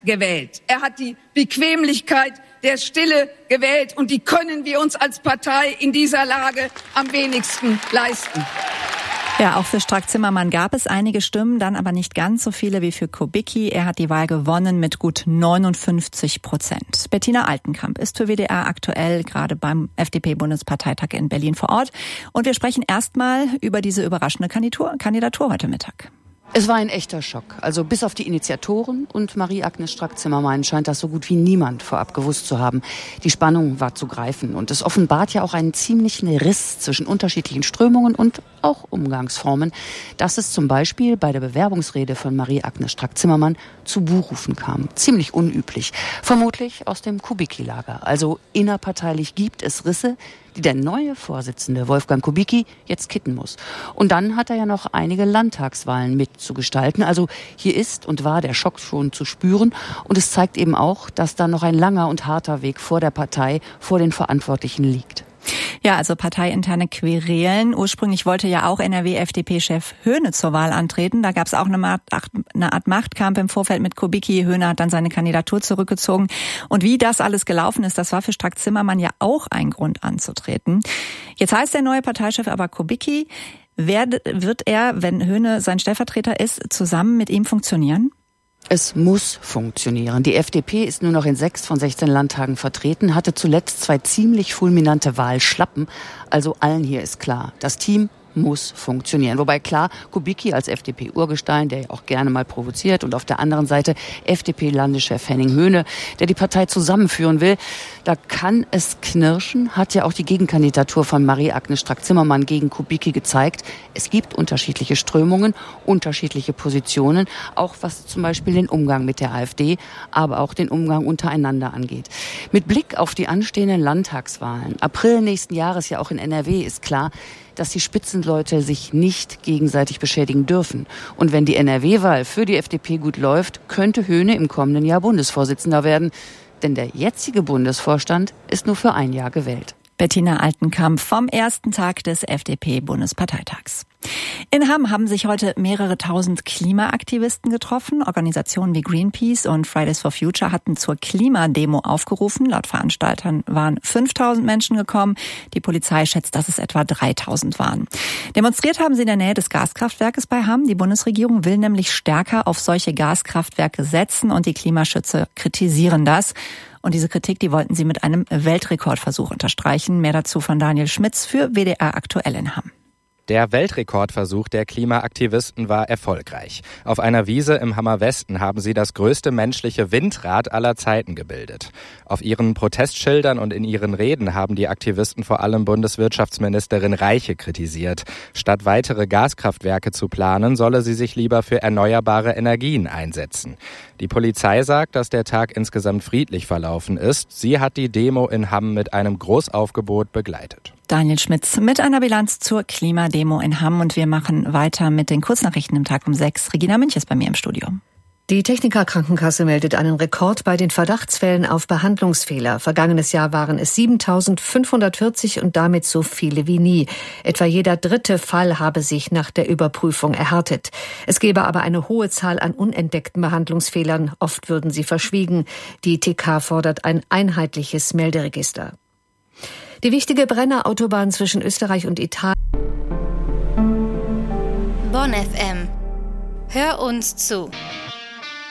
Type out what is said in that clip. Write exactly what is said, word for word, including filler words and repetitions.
gewählt. Er hat die Bequemlichkeit der Stille gewählt und die können wir uns als Partei in dieser Lage am wenigsten leisten. Ja, auch für Strack-Zimmermann gab es einige Stimmen, dann aber nicht ganz so viele wie für Kubicki. Er hat die Wahl gewonnen mit gut neunundfünfzig Prozent. Bettina Altenkamp ist für W D R aktuell gerade beim F D P-Bundesparteitag in Berlin vor Ort. Und wir sprechen erstmal über diese überraschende Kandidatur, Kandidatur heute Mittag. Es war ein echter Schock. Also bis auf die Initiatoren und Marie-Agnes Strack-Zimmermann scheint das so gut wie niemand vorab gewusst zu haben. Die Spannung war zu greifen und es offenbart ja auch einen ziemlichen Riss zwischen unterschiedlichen Strömungen und auch Umgangsformen, dass es zum Beispiel bei der Bewerbungsrede von Marie-Agnes Strack-Zimmermann zu Buhrufen kam. Ziemlich unüblich. Vermutlich aus dem Kubicki-Lager. Also innerparteilich gibt es Risse, die der neue Vorsitzende Wolfgang Kubicki jetzt kitten muss. Und dann hat er ja noch einige Landtagswahlen mitzugestalten. Also hier ist und war der Schock schon zu spüren. Und es zeigt eben auch, dass da noch ein langer und harter Weg vor der Partei, vor den Verantwortlichen liegt. Ja, also parteiinterne Querelen. Ursprünglich wollte ja auch N R W-F D P-Chef Höhne zur Wahl antreten. Da gab es auch eine Art, eine Art Machtkampf im Vorfeld mit Kubicki. Höhne hat dann seine Kandidatur zurückgezogen. Und wie das alles gelaufen ist, das war für Strack-Zimmermann ja auch ein Grund anzutreten. Jetzt heißt der neue Parteichef aber Kubicki. Wird er, wenn Höhne sein Stellvertreter ist, zusammen mit ihm funktionieren? Es muss funktionieren. Die F D P ist nur noch in sechs von sechzehn Landtagen vertreten, hatte zuletzt zwei ziemlich fulminante Wahlschlappen. Also allen hier ist klar, das Team muss funktionieren. Wobei klar, Kubicki als F D P-Urgestein, der ja auch gerne mal provoziert, und auf der anderen Seite F D P-Landeschef Henning Höhne, der die Partei zusammenführen will. Da kann es knirschen, hat ja auch die Gegenkandidatur von Marie-Agnes Strack-Zimmermann gegen Kubicki gezeigt. Es gibt unterschiedliche Strömungen, unterschiedliche Positionen, auch was zum Beispiel den Umgang mit der AfD, aber auch den Umgang untereinander angeht. Mit Blick auf die anstehenden Landtagswahlen, April nächsten Jahres ja auch in N R W, ist klar, dass die Spitzenleute sich nicht gegenseitig beschädigen dürfen. Und wenn die N R W-Wahl für die F D P gut läuft, könnte Höhne im kommenden Jahr Bundesvorsitzender werden. Denn der jetzige Bundesvorstand ist nur für ein Jahr gewählt. Bettina Altenkamp vom ersten Tag des F D P-Bundesparteitags. In Hamm haben sich heute mehrere tausend Klimaaktivisten getroffen. Organisationen wie Greenpeace und Fridays for Future hatten zur Klimademo aufgerufen. Laut Veranstaltern waren fünftausend Menschen gekommen. Die Polizei schätzt, dass es etwa dreitausend waren. Demonstriert haben sie in der Nähe des Gaskraftwerkes bei Hamm. Die Bundesregierung will nämlich stärker auf solche Gaskraftwerke setzen und die Klimaschützer kritisieren das. Und diese Kritik, die wollten sie mit einem Weltrekordversuch unterstreichen. Mehr dazu von Daniel Schmitz für W D R aktuell in Hamm. Der Weltrekordversuch der Klimaaktivisten war erfolgreich. Auf einer Wiese im Hammer Westen haben sie das größte menschliche Windrad aller Zeiten gebildet. Auf ihren Protestschildern und in ihren Reden haben die Aktivisten vor allem Bundeswirtschaftsministerin Reiche kritisiert. Statt weitere Gaskraftwerke zu planen, solle sie sich lieber für erneuerbare Energien einsetzen. Die Polizei sagt, dass der Tag insgesamt friedlich verlaufen ist. Sie hat die Demo in Hamm mit einem Großaufgebot begleitet. Daniel Schmitz mit einer Bilanz zur Klimademo in Hamm. Und wir machen weiter mit den Kurznachrichten im Tag um sechs. Regina Münch ist bei mir im Studio. Die Techniker Krankenkasse meldet einen Rekord bei den Verdachtsfällen auf Behandlungsfehler. Vergangenes Jahr waren es siebentausendfünfhundertvierzig und damit so viele wie nie. Etwa jeder dritte Fall habe sich nach der Überprüfung erhärtet. Es gebe aber eine hohe Zahl an unentdeckten Behandlungsfehlern. Oft würden sie verschwiegen. Die T K fordert ein einheitliches Melderegister. Die wichtige Brennerautobahn zwischen Österreich und Italien. Bonn F M. Hör uns zu.